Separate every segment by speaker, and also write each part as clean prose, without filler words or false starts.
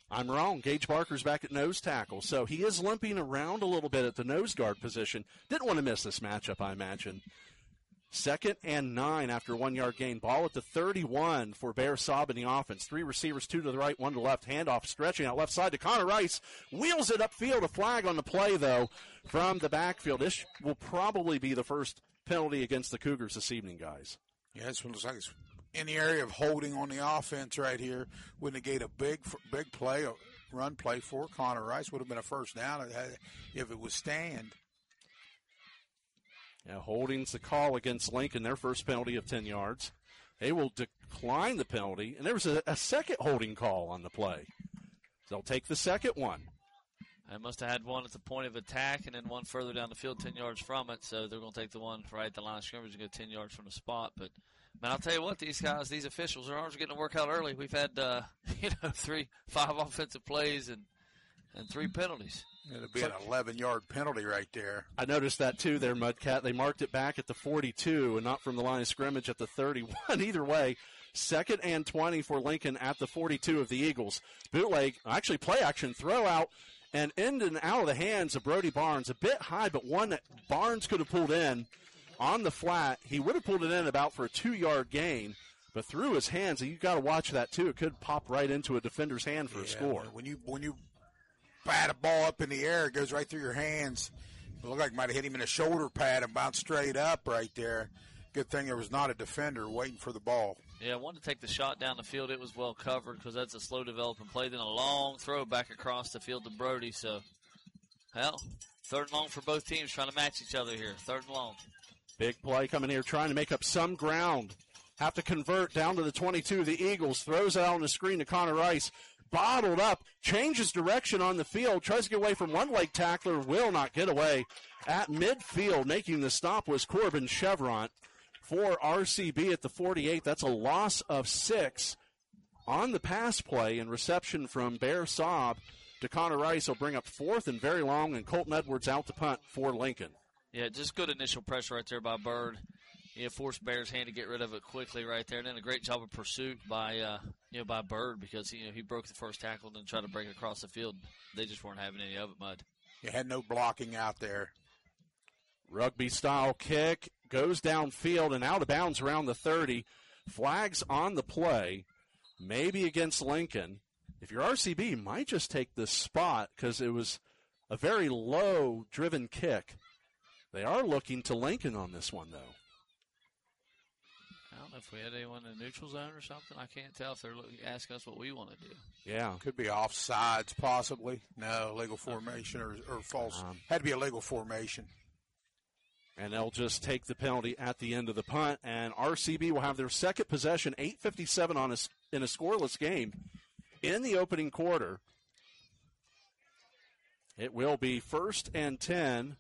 Speaker 1: I'm wrong. Gage Barker's back at nose tackle, so he is limping around a little bit at the nose guard position. Didn't want to miss this matchup, I imagine. 2nd and 9 after a 1-yard gain. Ball at the 31 for Bear Saab in the offense. 3 receivers, 2 to the right, 1 to the left. Handoff stretching out left side to Connor Rice. Wheels it upfield. A flag on the play, though, from the backfield. This will probably be the first penalty against the Cougars this evening, guys.
Speaker 2: Yeah, this one looks like it's in the area of holding on the offense right here. Would negate a big play, a run play for Connor Rice. Would have been a first down if it was stand.
Speaker 1: Yeah, holding's the call against Lincoln, their first penalty of 10 yards. They will decline the penalty, and there was a second holding call on the play. So they'll take the second one.
Speaker 3: I must have had one at the point of attack and then one further down the field 10 yards from it, so they're going to take the one right at the line of scrimmage and go 10 yards from the spot. But, man, I'll tell you what, these guys, these officials, their arms are getting to work out early. We've had, 5 offensive plays and 3 penalties.
Speaker 2: It'll be an 11-yard penalty right there.
Speaker 1: I noticed that, too, there, Mudcat. They marked it back at the 42 and not from the line of scrimmage at the 31. Either way, 2nd and 20 for Lincoln at the 42 of the Eagles. Bootleg, actually play action, throw out, and in and out of the hands of Brody Barnes. A bit high, but one that Barnes could have pulled in on the flat. He would have pulled it in about for a 2-yard gain, but through his hands, you've got to watch that, too. It could pop right into a defender's hand for a score.
Speaker 2: When you bat a ball up in the air, it goes right through your hands. It looked like it might have hit him in a shoulder pad and bounced straight up right there. Good thing there was not a defender waiting for the ball.
Speaker 3: Yeah, I wanted to take the shot down the field. It was well covered because that's a slow developing play. Then a long throw back across the field to Brody. So, 3rd and long for both teams trying to match each other here. 3rd and long.
Speaker 1: Big play coming here, trying to make up some ground. Have to convert down to the 22 of the Eagles. Throws it out on the screen to Connor Rice. Bottled up, changes direction on the field, tries to get away from one leg tackler, will not get away. At midfield, making the stop was Corbin Chevron for RCB at the 48. That's a loss of 6 on the pass play, and reception from Bear Saab to Connor Rice will bring up 4th and very long, and Colton Edwards out to punt for Lincoln.
Speaker 3: Yeah, just good initial pressure right there by Bird. Forced Bear's hand to get rid of it quickly right there, and then a great job of pursuit by by Bird because he broke the first tackle and then tried to break it across the field. They just weren't having any of it, Mud.
Speaker 2: You had no blocking out there.
Speaker 1: Rugby-style kick goes downfield and out of bounds around the 30. Flags on the play, maybe against Lincoln. If you're RCB, you might just take this spot because it was a very low-driven kick. They are looking to Lincoln on this one, though.
Speaker 3: I don't know if we had anyone in the neutral zone or something. I can't tell if they're asking us what we want to do.
Speaker 1: Yeah.
Speaker 2: Could be offsides, possibly. No, legal formation or false. Had to be a legal formation.
Speaker 1: And they'll just take the penalty at the end of the punt. And RCB will have their second possession, 8:57 in a scoreless game in the opening quarter. It will be 1st and 10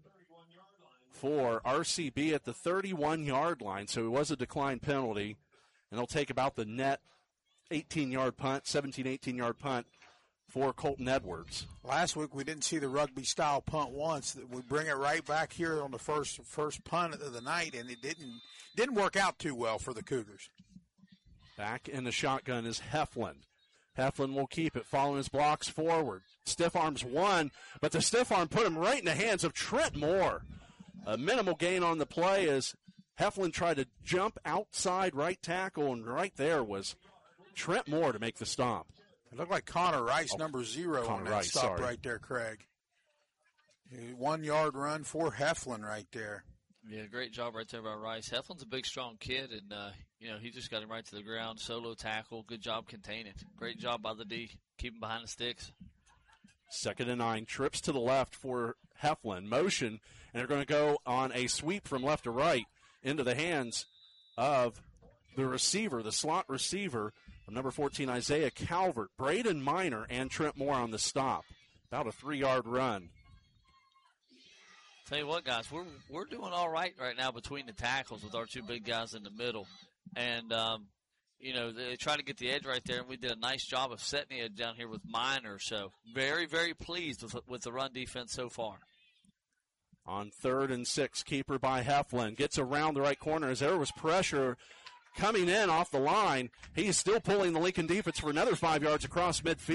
Speaker 1: for RCB at the 31-yard line. So it was a decline penalty. And they'll take about the net 18-yard punt, 18-yard punt for Colton Edwards.
Speaker 2: Last week we didn't see the rugby-style punt once. We bring it right back here on the first punt of the night, and it didn't work out too well for the Cougars.
Speaker 1: Back in the shotgun is Heflin. Heflin will keep it, following his blocks forward. Stiff arms one, but the stiff arm put him right in the hands of Trent Moore. A minimal gain on the play as Heflin tried to jump outside right tackle, and right there was Trent Moore to make the stop.
Speaker 2: It looked like Connor Rice, number 0 on that stop right there, Craig. 1-yard run for Heflin right there.
Speaker 3: Yeah, great job right there by Rice. Heflin's a big, strong kid, and, he just got him right to the ground. Solo tackle. Good job containing. Great job by the D. Keep him behind the sticks.
Speaker 1: 2nd and 9. Trips to the left for Heflin. Motion, and they're going to go on a sweep from left to right into the hands of the receiver, the slot receiver, number 14, Isaiah Calvert, Braden Miner, and Trent Moore on the stop. About a 3-yard run.
Speaker 3: Tell you what, guys, we're doing all right now between the tackles with our 2 big guys in the middle. And, they try to get the edge right there, and we did a nice job of setting the edge down here with Miner. So very, very pleased with the run defense so far.
Speaker 1: On 3rd and 6, keeper by Heflin. Gets around the right corner as there was pressure coming in off the line. He's still pulling the Lincoln defense for another 5 yards across midfield.